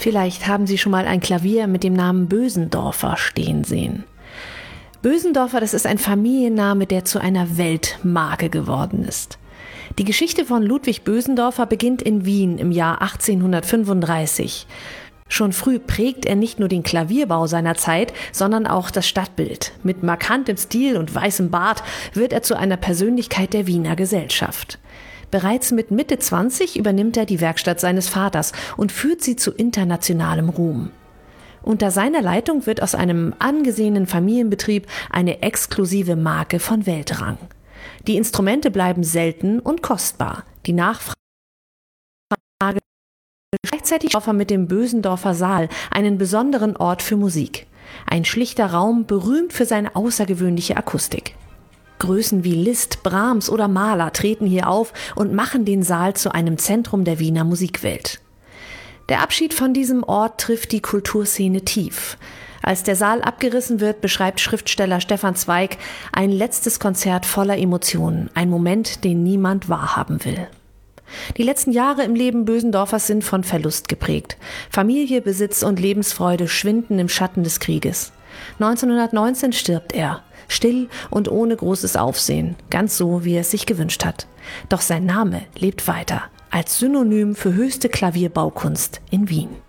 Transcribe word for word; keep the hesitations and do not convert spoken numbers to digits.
Vielleicht haben Sie schon mal ein Klavier mit dem Namen Bösendorfer stehen sehen. Bösendorfer, das ist ein Familienname, der zu einer Weltmarke geworden ist. Die Geschichte von Ludwig Bösendorfer beginnt in Wien im Jahr achtzehnhundertfünfunddreißig. Schon früh prägt er nicht nur den Klavierbau seiner Zeit, sondern auch das Stadtbild. Mit markantem Stil und weißem Bart wird er zu einer Persönlichkeit der Wiener Gesellschaft. Bereits mit Mitte zwanzig übernimmt er die Werkstatt seines Vaters und führt sie zu internationalem Ruhm. Unter seiner Leitung wird aus einem angesehenen Familienbetrieb eine exklusive Marke von Weltrang. Die Instrumente bleiben selten und kostbar. Die Nachfrage gleichzeitig schafft er mit dem Bösendorfer Saal einen besonderen Ort für Musik. Ein schlichter Raum, berühmt für seine außergewöhnliche Akustik. Größen wie Liszt, Brahms oder Mahler treten hier auf und machen den Saal zu einem Zentrum der Wiener Musikwelt. Der Abschied von diesem Ort trifft die Kulturszene tief. Als der Saal abgerissen wird, beschreibt Schriftsteller Stefan Zweig ein letztes Konzert voller Emotionen, ein Moment, den niemand wahrhaben will. Die letzten Jahre im Leben Bösendorfers sind von Verlust geprägt. Familie, Besitz und Lebensfreude schwinden im Schatten des Krieges. neunzehnhundertneunzehn stirbt er, still und ohne großes Aufsehen, ganz so, wie er es sich gewünscht hat. Doch sein Name lebt weiter, als Synonym für höchste Klavierbaukunst in Wien.